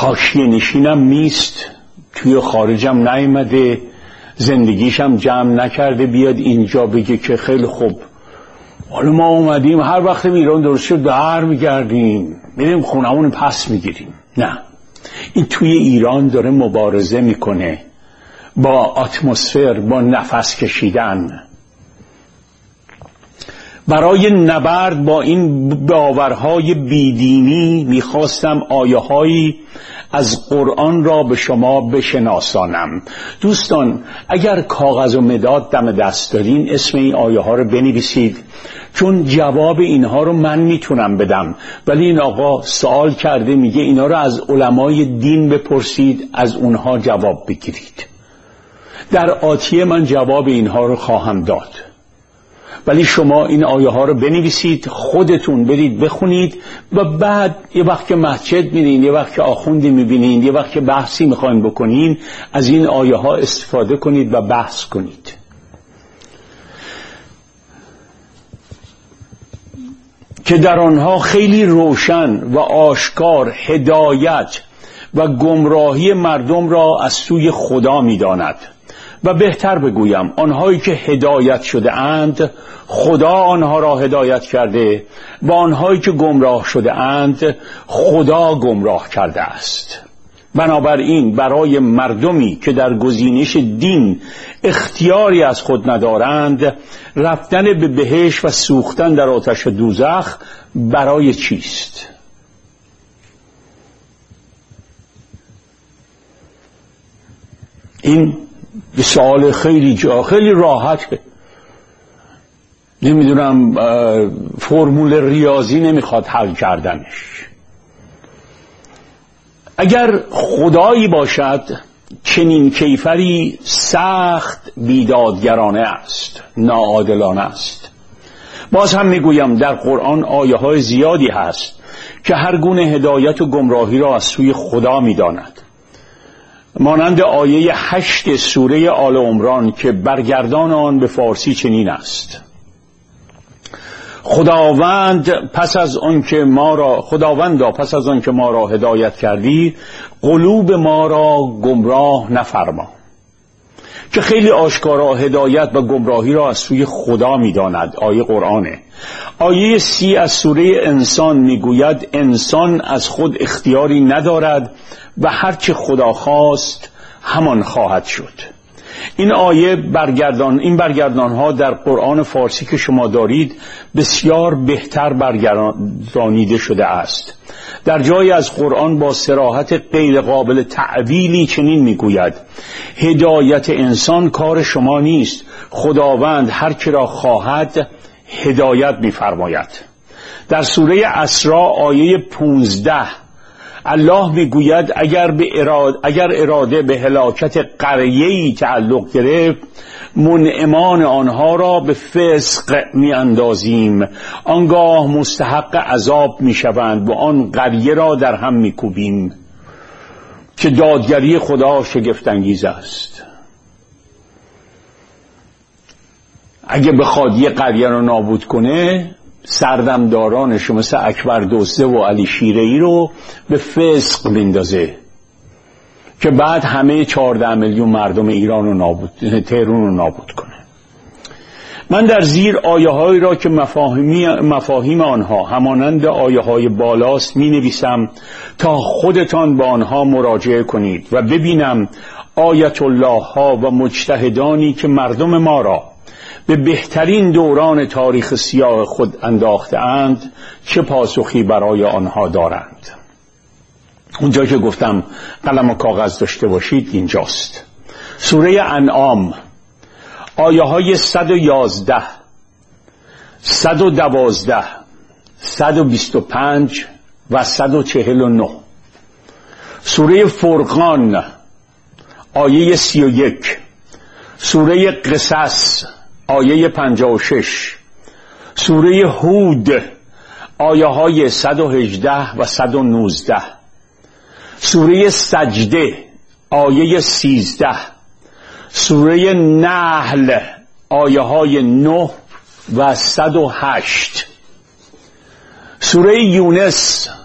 حاشیه نشینم نیست، توی خارجم نیامده، زندگیشم جمع نکرده بیاد اینجا بگه که خیلی خوب حالا ما اومدیم هر وقت ایران درست شد در میگردیم میریم خونمون پس میگیریم. نه، این توی ایران داره مبارزه میکنه با اتمسفر، با نفس کشیدن. برای نبرد با این باورهای بیدینی میخواستم آیه‌هایی از قرآن را به شما بشناسانم. دوستان اگر کاغذ و مداد دم دست دارین اسم این آیه ها رو بنویسید، چون جواب اینها رو من میتونم بدم، ولی این آقا سوال کرده میگه اینا رو از علمای دین بپرسید، از اونها جواب بگیرید. در آتیه من جواب اینها رو خواهم داد، ولی شما این آیه ها رو بنویسید، خودتون برید بخونید و بعد یه وقت که مسجد میرین، یه وقت که آخوندی میبینین، یه وقت که بحثی میخواین بکنین، از این آیه ها استفاده کنید و بحث کنید. که در آنها خیلی روشن و آشکار هدایت و گمراهی مردم را از سوی خدا میداند. و بهتر بگویم آنهایی که هدایت شده اند خدا آنها را هدایت کرده و آنهایی که گمراه شده اند خدا گمراه کرده است. بنابراین برای مردمی که در گزینش دین اختیاری از خود ندارند رفتن به بهشت و سوختن در آتش دوزخ برای چیست؟ این سوال خیلی راحته، نمیدونم فرمول ریاضی نمیخواد حل کردنش. اگر خدایی باشد چنین کیفری سخت بیدادگرانه است، ناعادلانه است. باز هم میگویم در قرآن آیه های زیادی هست که هر گونه هدایت و گمراهی را از سوی خدا میداند، مانند آیه 8 سوره آل عمران که برگردان آن به فارسی چنین است: خداوندا پس از آن که ما را هدایت کردی قلوب ما را گمراه نفرما. که خیلی آشکارا هدایت و گمراهی را از سوی خدا می‌داند. آیه قرآنه. آیه 30 از سوره انسان میگوید انسان از خود اختیاری ندارد و هرچه خدا خواست همان خواهد شد. این آیه این برگردان ها در قرآن فارسی که شما دارید بسیار بهتر برگردانیده شده است. در جایی از قرآن با صراحت غیر قابل تعویلی چنین میگوید: هدایت انسان کار شما نیست، خداوند هر که را خواهد هدایت میفرماید. در سوره اسراء آیه 15 الله میگوید اگر اراده به هلاکت قریه‌ای تعلق گرفت منعمان آنها را به فسق میاندازیم، آنگاه مستحق عذاب میشوند و آن قریه را در هم میکوبیم. که دادگری خدا شگفت انگیز است. اگه بخواد یه قریه رو نابود کنه سردمدارانش مثل اکبر دزده و علی شیره‌ای رو به فسق بندازه که بعد همه 14 میلیون مردم ایران رو تهران رو نابود کنه. من در زیر آیه‌هایی را که مفاهیم آنها همانند آیه‌های بالاست می‌نویسم تا خودتان با آنها مراجعه کنید و ببینم آیت الله ها و مجتهدانی که مردم ما را به بهترین دوران تاریخ سیاه خود انداخته اند چه پاسخی برای آنها دارند. اونجا که گفتم قلم و کاغذ داشته باشید اینجاست. سوره انعام آیه های 111 112 125 و 149. سوره فرقان آیه 31. سوره قصص آیه 56. سوره هود آیه های 118 و 119. سوره سجده آیه 13. سوره نحل آیه های 9 و 108. سوره یونس